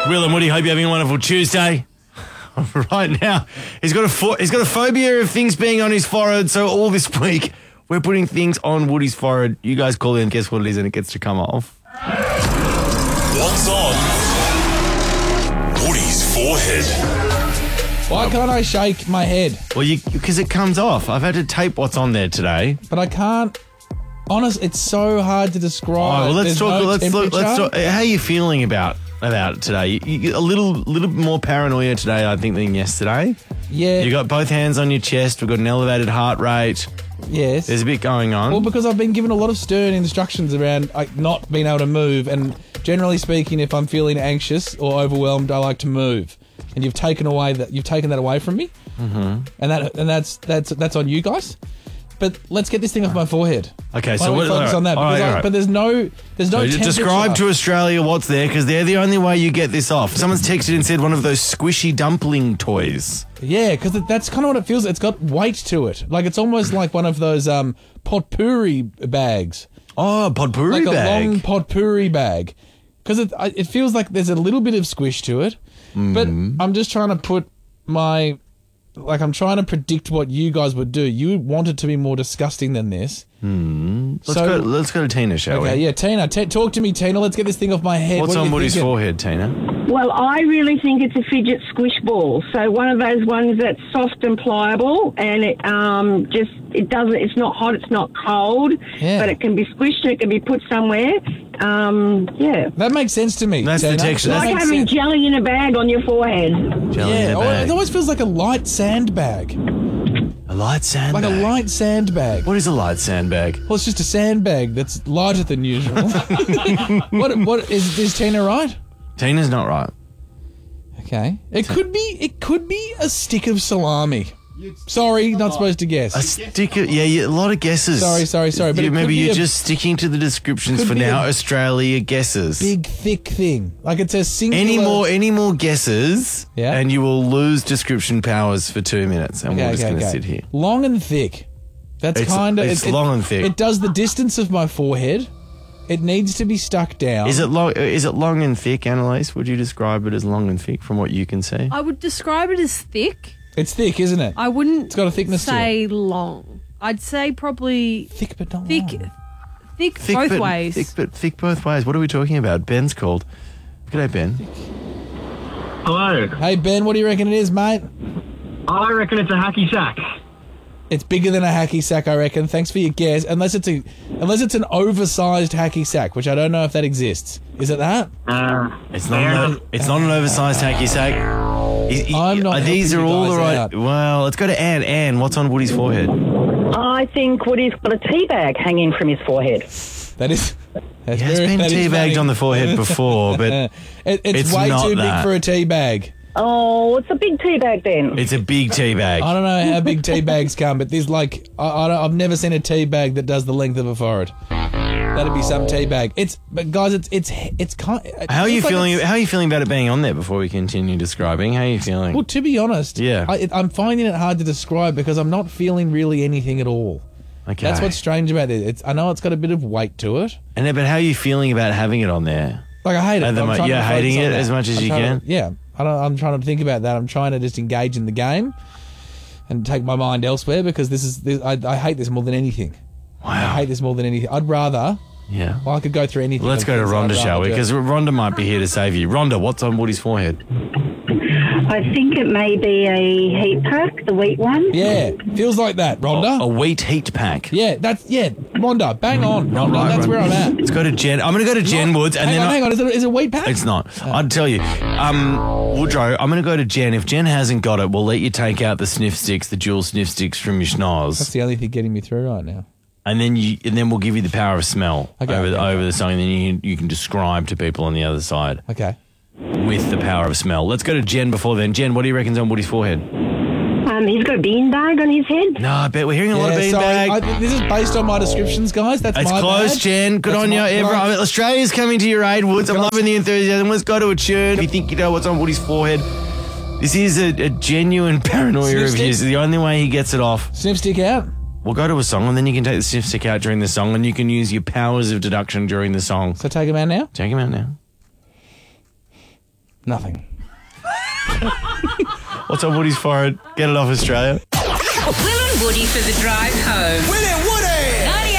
Will and Woody, hope you're having a wonderful Tuesday. Right now, he's got a phobia of things being on his forehead, so all this week we're putting things on Woody's forehead. You guys call in, guess what it is, and it gets to come off. What's on Woody's forehead? Why can't I shake my head? Well, because it comes off. I've had to tape what's on there today. But I can't. Honest, it's so hard to describe. Well, let's talk. No Let's talk. How are you feeling about it today? You a little more paranoia today, I think, than yesterday. Yeah. You got both hands on your chest. We've got an elevated heart rate. Yes. There's a bit going on. Well, because I've been given a lot of stern instructions around not being able to move, and generally speaking, if I'm feeling anxious or overwhelmed, I like to move. And you've taken that away from me, and that's on you guys. But let's get this thing off my forehead. Okay, so we'll focus on that. But there's no so describe to Australia what's there, because they're the only way you get this off. Someone's texted and said one of those squishy dumpling toys. Yeah, because that's kind of what it feels. It's got weight to it. Like it's almost like one of those potpourri bags. Oh, potpourri like bag. Like a long potpourri bag. Because it feels like there's a little bit of squish to it. But I'm just trying to put I'm trying to predict what you guys would do. You want it to be more disgusting than this. Let's go to Tina, shall we? Okay, yeah, Tina. Talk to me, Tina. Let's get this thing off my head. What's on Woody's forehead, Tina? Well, I really think it's a fidget squish ball. So one of those ones that's soft and pliable, and it's not hot, it's not cold, but it can be squished and it can be put somewhere. That makes sense to me. That's Tina. the texture. Like having jelly in a bag on your forehead. Jelly in a bag. It always feels like a light sandbag. A light sandbag? Like a light sandbag. What is a light sandbag? Well, it's just a sandbag that's lighter than usual. What is Tina right? Tina's not right. Okay. It could be a stick of salami. Sorry, not supposed to guess. A stick of, a lot of guesses. Sorry. But maybe you're just sticking to the descriptions for now. Australia guesses. Big, thick thing. Like it says singular. Any more guesses, Yeah. and you will lose description powers for 2 minutes, and we're just going to sit here. Long and thick. That's kind of... It's long and thick. It does the distance of my forehead. It needs to be stuck down. Is it long and thick, Annalise? Would you describe it as long and thick from what you can see? I would describe it as thick. It's thick, isn't it? I wouldn't It's got a thickness say long. I'd say probably thick, but not thick, long. thick both ways. Thick both ways. What are we talking about? Ben's called. G'day, Ben. Hello. Hey, Ben, what do you reckon it is, mate? I reckon it's a hacky sack. It's bigger than a hacky sack, I reckon. Thanks for your guess. Unless it's an oversized hacky sack, which I don't know if that exists. Is it that? It's not an oversized hacky sack. I'm not These are all the right. out. Well, let's go to Anne. Anne, what's on Woody's forehead? I think Woody's got a tea bag hanging from his forehead. That's he has been teabagged on the forehead before, but it's way not too that. big for a tea bag. Oh, it's a big tea bag then. It's a big tea bag. I don't know how big tea bags come, but there's I've never seen a tea bag that does the length of a forehead. That'd be some tea bag. But guys, it's kind. How are you feeling? How are you feeling about it being on there? Before we continue describing, how are you feeling? Well, to be honest, yeah, I'm finding it hard to describe because I'm not feeling really anything at all. Okay, that's what's strange about it. I know it's got a bit of weight to it. But how are you feeling about having it on there? Like I hate it. You're hating it as much as you can. Yeah, I'm trying to think about that. I'm trying to just engage in the game and take my mind elsewhere because I hate this more than anything. Wow. I hate this more than anything. I'd rather... Yeah. Well, I could go through anything. Let's go to Rhonda, shall we? Because Rhonda might be here to save you. Rhonda, what's on Woody's forehead? I think it may be a heat pack, the wheat one. Yeah, feels like that, Rhonda. A wheat heat pack. Yeah, Rhonda, bang on. Rhonda, that's where I'm at. Let's go to Jen. I'm going to go to Jen Woods. And hang on, is it a wheat pack? It's not. I'd tell you. Woodrow, I'm going to go to Jen. If Jen hasn't got it, we'll let you take out the sniff sticks, the dual sniff sticks from your schnoz. That's the only thing getting me through right now. And then we'll give you the power of smell over the song, and then you can describe to people on the other side. Okay. With the power of smell. Let's go to Jen before then. Jen, what do you reckon's on Woody's forehead? He's got a beanbag on his head. No, I bet we're hearing a lot of beanbag. This is based on my descriptions, guys. It's my close, bad. Jen. Good on you. Australia's coming to your aid, Woods. I'm loving the enthusiasm. Let's go to a tune. If you think you know what's on Woody's forehead, this is a genuine paranoia of his. The only way he gets it off. Sniff stick out. We'll go to a song, and then you can take the sniff stick out during the song, and you can use your powers of deduction during the song. So take him out now? Take him out now. Nothing. What's on Woody's forehead? Get it off Australia. Will and Woody for the drive home. Will and Woody!